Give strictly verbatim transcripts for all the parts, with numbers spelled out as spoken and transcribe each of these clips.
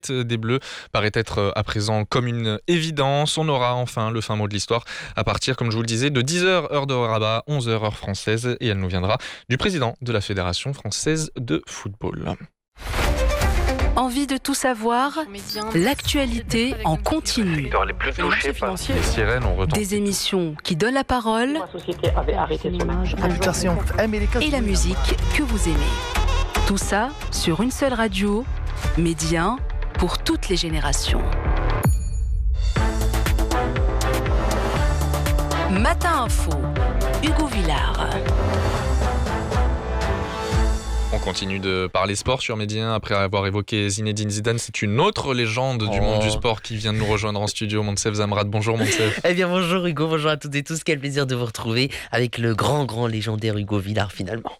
des Bleus paraît être à présent comme une évidence. On aura enfin le fin mot de l'histoire à partir, comme je vous le disais, de dix heures heure de Rabat, onze heures heure française, et elle nous viendra du président de la Fédération française de football. Envie de tout savoir? L'actualité en continu. Les plus touchés par les sirènes ont retenti. Des émissions qui donnent la parole et la musique que vous aimez. Tout ça sur une seule radio, Média pour toutes les générations. Matin Info, Hugo Villard. On continue de parler sport sur Média après avoir évoqué Zinedine Zidane. C'est une autre légende du oh. monde du sport qui vient de nous rejoindre en studio. Monsef Zamrat, bonjour Monsef. Eh bien bonjour Hugo, bonjour à toutes et tous. Quel plaisir de vous retrouver avec le grand, grand légendaire Hugo Villard finalement.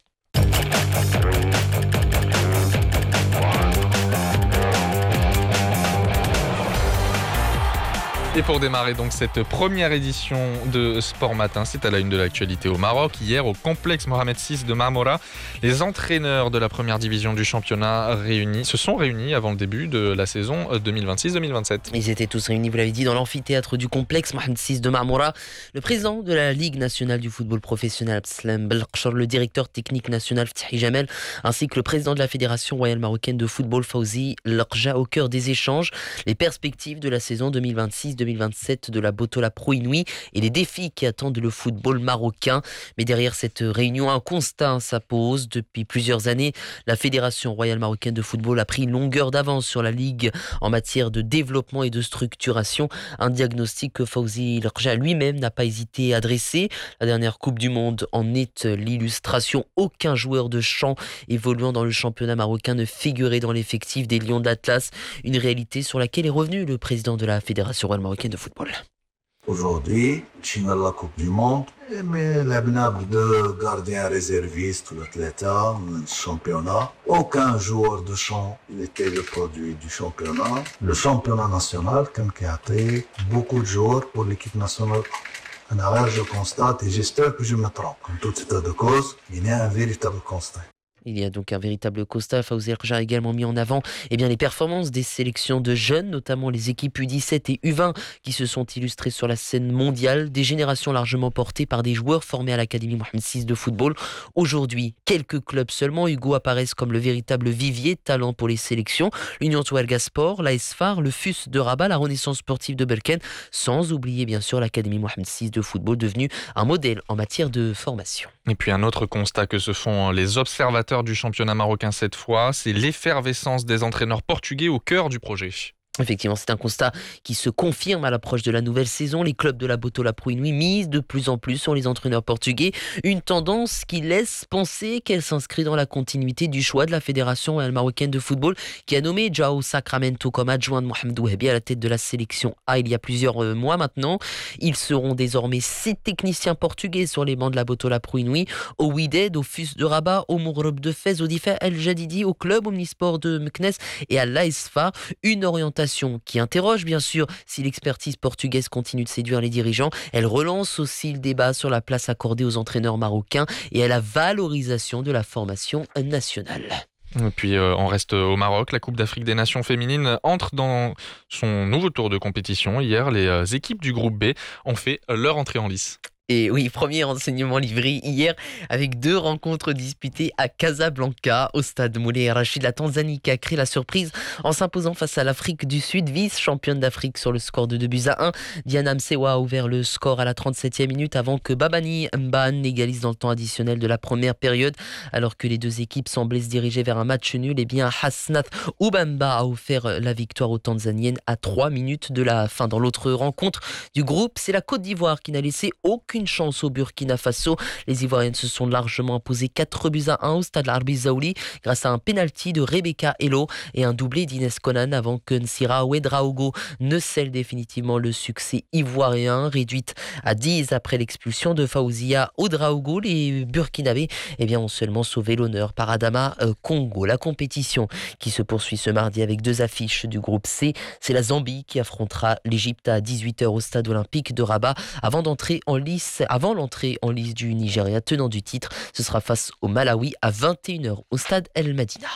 Et pour démarrer donc cette première édition de Sport Matin, c'est à la une de l'actualité au Maroc. Hier, au complexe Mohamed six de Marmora, les entraîneurs de la première division du championnat réunis, se sont réunis avant le début de la saison deux mille vingt-six deux mille vingt-sept. Ils étaient tous réunis, vous l'avez dit, dans l'amphithéâtre du complexe Mohamed six de Marmora. Le président de la Ligue nationale du football professionnel, Abdeslam Belkchor, le directeur technique national, Ftihi Jamel, ainsi que le président de la Fédération royale marocaine de football, Fawzi Larja, au cœur des échanges. Les perspectives de la saison deux mille vingt-six deux mille vingt-sept de la Botola Pro Inouï et les défis qui attendent le football marocain. Mais derrière cette réunion, un constat s'impose. Depuis plusieurs années, la Fédération royale marocaine de football a pris une longueur d'avance sur la Ligue en matière de développement et de structuration. Un diagnostic que Fawzi Larja lui-même n'a pas hésité à dresser. La dernière Coupe du Monde en est l'illustration. Aucun joueur de champ évoluant dans le championnat marocain ne figurait dans l'effectif des Lions d'Atlas. Une réalité sur laquelle est revenu le président de la Fédération royale marocaine de football. Aujourd'hui, Chine la Coupe du Monde, mais l'abnab de gardiens réservistes, l'athlète, le championnat. Aucun joueur de champ n'était le produit du championnat. Le championnat national, comme qui a été beaucoup de joueurs pour l'équipe nationale. Alors, je constate et j'espère que je me trompe. Comme tout état de cause, il y a un véritable constat. Il y a donc un véritable constat. Fawzi Larja a également mis en avant eh bien, les performances des sélections de jeunes, notamment les équipes U dix-sept et U vingt qui se sont illustrées sur la scène mondiale. Des générations largement portées par des joueurs formés à l'Académie Mohamed six de football. Aujourd'hui, quelques clubs seulement, Hugo, apparaissent comme le véritable vivier de talent pour les sélections. L'Union Touareg Sport, l'A S F A R, le F U S de Rabat, la Renaissance sportive de Belken, sans oublier bien sûr l'Académie Mohamed six de football, devenue un modèle en matière de formation. Et puis un autre constat que se font les observateurs du championnat marocain cette fois, c'est l'effervescence des entraîneurs portugais au cœur du projet. Effectivement, c'est un constat qui se confirme à l'approche de la nouvelle saison. Les clubs de la Botola Pro Inouï misent de plus en plus sur les entraîneurs portugais. Une tendance qui laisse penser qu'elle s'inscrit dans la continuité du choix de la Fédération royale marocaine de football qui a nommé João Sacramento comme adjoint de Mohamed Ouahabi à la tête de la sélection A il y a plusieurs mois maintenant. Ils seront désormais six techniciens portugais sur les bancs de la Botola Pro Inouï, au Wydad, au F U S de Rabat, au Mourab de Fès, au Difa El Jadidi, au club Omnisport de Meknès et à l'A S F A R. Une orientation qui interroge bien sûr si l'expertise portugaise continue de séduire les dirigeants. Elle relance aussi le débat sur la place accordée aux entraîneurs marocains et à la valorisation de la formation nationale. Et puis euh, on reste au Maroc. La Coupe d'Afrique des Nations féminines entre dans son nouveau tour de compétition. Hier, les euh, équipes du groupe B ont fait leur entrée en lice. Et oui, premier renseignement livré hier avec deux rencontres disputées à Casablanca, au stade Moulay Rachid. La Tanzanie qui a créé la surprise en s'imposant face à l'Afrique du Sud, vice-championne d'Afrique sur le score de deux buts à un. Diana Msewa a ouvert le score à la trente-septième minute avant que Babani Mban égalise dans le temps additionnel de la première période. Alors que les deux équipes semblaient se diriger vers un match nul, eh bien Hasnath Oubamba a offert la victoire aux Tanzaniennes à trois minutes de la fin. Dans l'autre rencontre du groupe, c'est la Côte d'Ivoire qui n'a laissé aucune chance au Burkina Faso. Les Ivoiriennes se sont largement imposées quatre buts à un au stade Larbi Zaouli grâce à un pénalty de Rebecca Hello et un doublé d'Inès Conan avant que Nsira Ouedraogo ne scelle définitivement le succès ivoirien. Réduite à dix après l'expulsion de Faouzia Ouedraogo, les Burkinabés eh bien, ont seulement sauvé l'honneur par Adama Congo. La compétition qui se poursuit ce mardi avec deux affiches du groupe C, c'est la Zambie qui affrontera l'Égypte à dix-huit heures au stade olympique de Rabat avant d'entrer en lice Avant l'entrée en lice du Nigeria, tenant du titre. Ce sera face au Malawi à vingt et une heures au stade El Madina.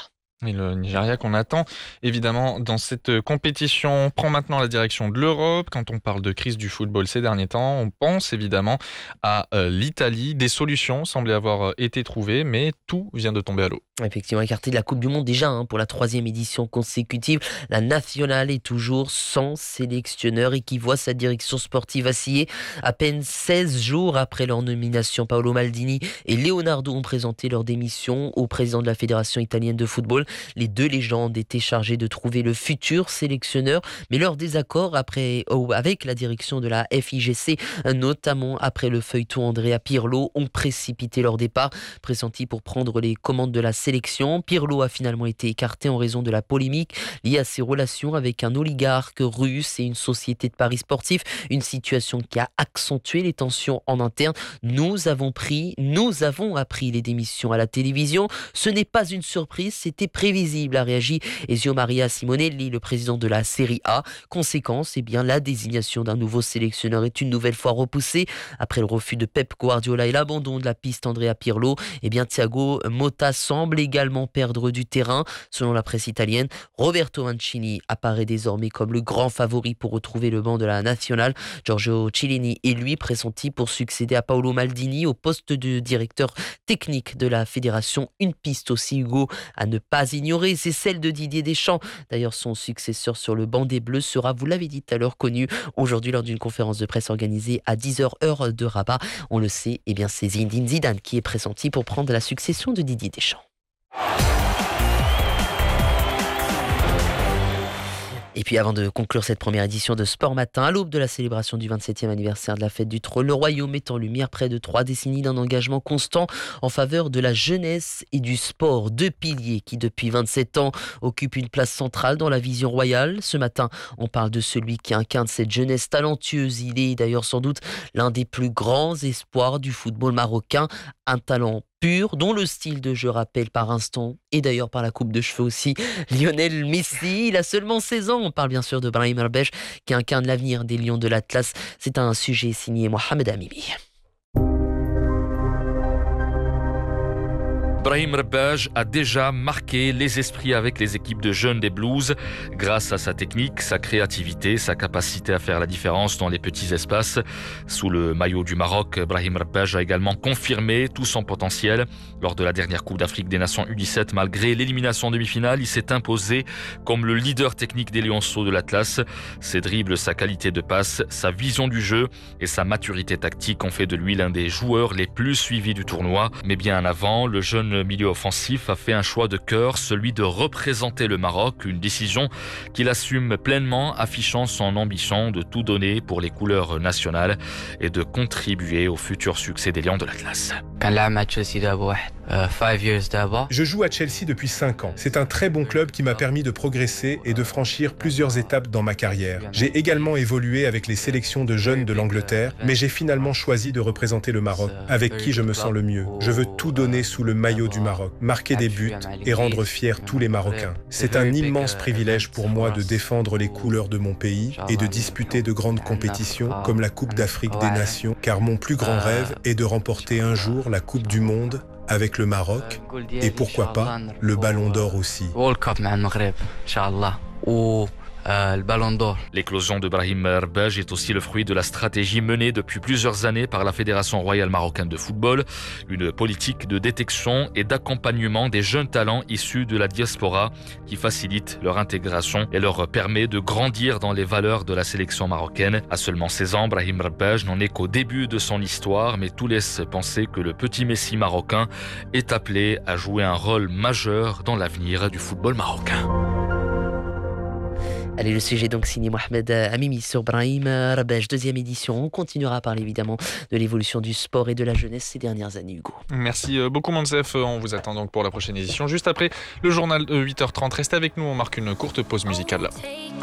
Et le Nigeria qu'on attend évidemment dans cette compétition prend maintenant la direction de l'Europe. Quand on parle de crise du football ces derniers temps, on pense évidemment à euh, l'Italie. Des solutions semblaient avoir été trouvées, mais tout vient de tomber à l'eau. Effectivement, écarté de la Coupe du Monde déjà hein, pour la troisième édition consécutive. La nationale est toujours sans sélectionneur et qui voit sa direction sportive vaciller. À peine seize jours après leur nomination, Paolo Maldini et Leonardo ont présenté leur démission au président de la Fédération italienne de football. Les deux légendes étaient chargées de trouver le futur sélectionneur, mais leur désaccord après, oh, avec la direction de la F I G C, notamment après le feuilleton Andrea Pirlo, ont précipité leur départ. Pressenti pour prendre les commandes de la sélection, Pirlo a finalement été écarté en raison de la polémique liée à ses relations avec un oligarque russe et une société de paris sportifs, une situation qui a accentué les tensions en interne. Nous avons pris, nous avons appris les démissions à la télévision. Ce n'est pas une surprise, c'était prévisible, a réagi Ezio Maria Simonelli, le président de la Serie A. Conséquence, eh bien, la désignation d'un nouveau sélectionneur est une nouvelle fois repoussée. Après le refus de Pep Guardiola et l'abandon de la piste Andrea Pirlo, eh bien, Thiago Motta semble également perdre du terrain. Selon la presse italienne, Roberto Mancini apparaît désormais comme le grand favori pour retrouver le banc de la nationale. Giorgio Chiellini est lui pressenti pour succéder à Paolo Maldini au poste de directeur technique de la fédération. Une piste aussi, Hugo, à ne pas ignorer, c'est celle de Didier Deschamps. D'ailleurs, son successeur sur le banc des Bleus sera, vous l'avez dit tout à l'heure, connu aujourd'hui lors d'une conférence de presse organisée à dix heures heure de Rabat. On le sait, eh bien, c'est Zinedine Zidane qui est pressenti pour prendre la succession de Didier Deschamps. Et puis avant de conclure cette première édition de Sport Matin, à l'aube de la célébration du vingt-septième anniversaire de la fête du trône, le Royaume met en lumière près de trois décennies d'un engagement constant en faveur de la jeunesse et du sport. Deux piliers qui depuis vingt-sept ans occupent une place centrale dans la vision royale. Ce matin, on parle de celui qui incarne cette jeunesse talentueuse. Il est d'ailleurs sans doute l'un des plus grands espoirs du football marocain. Un talent pur, dont le style de jeu rappelle par instant, et d'ailleurs par la coupe de cheveux aussi, Lionel Messi. Il a seulement seize ans. On parle bien sûr de Brahim Erbej, qui incarne l'avenir des Lions de l'Atlas. C'est un sujet signé Mohamed Amimi. Brahim Erbej a déjà marqué les esprits avec les équipes de jeunes des Blues grâce à sa technique, sa créativité, sa capacité à faire la différence dans les petits espaces. Sous le maillot du Maroc, Brahim Erbej a également confirmé tout son potentiel. Lors de la dernière Coupe d'Afrique des Nations U dix-sept, malgré l'élimination en demi-finale, il s'est imposé comme le leader technique des Lionceaux de l'Atlas. Ses dribbles, sa qualité de passe, sa vision du jeu et sa maturité tactique ont fait de lui l'un des joueurs les plus suivis du tournoi. Mais bien en avant, le jeune milieu offensif a fait un choix de cœur, celui de représenter le Maroc, une décision qu'il assume pleinement, affichant son ambition de tout donner pour les couleurs nationales et de contribuer au futur succès des Lions de l'Atlas. Je joue à Chelsea depuis cinq ans. C'est un très bon club qui m'a permis de progresser et de franchir plusieurs étapes dans ma carrière. J'ai également évolué avec les sélections de jeunes de l'Angleterre, mais j'ai finalement choisi de représenter le Maroc, avec qui je me sens le mieux. Je veux tout donner sous le maillot du Maroc, marquer des buts et rendre fiers tous les Marocains. C'est un immense privilège pour moi de défendre les couleurs de mon pays et de disputer de grandes compétitions comme la Coupe d'Afrique des Nations, car mon plus grand rêve est de remporter un jour la Coupe du Monde avec le Maroc et pourquoi pas le Ballon d'Or aussi. Euh, le Ballon d'Or. L'éclosion de Brahim Erbej est aussi le fruit de la stratégie menée depuis plusieurs années par la Fédération royale marocaine de football, une politique de détection et d'accompagnement des jeunes talents issus de la diaspora qui facilite leur intégration et leur permet de grandir dans les valeurs de la sélection marocaine. À seulement seize ans, Brahim Erbej n'en est qu'au début de son histoire, mais tout laisse penser que le petit Messi marocain est appelé à jouer un rôle majeur dans l'avenir du football marocain. Allez, le sujet donc signé Mohamed Amimi sur Brahim Erbej. Deuxième édition, on continuera à parler évidemment de l'évolution du sport et de la jeunesse ces dernières années, Hugo. Merci beaucoup Monsef, on vous attend donc pour la prochaine édition. Juste après le journal de huit heures trente, restez avec nous, on marque une courte pause musicale là.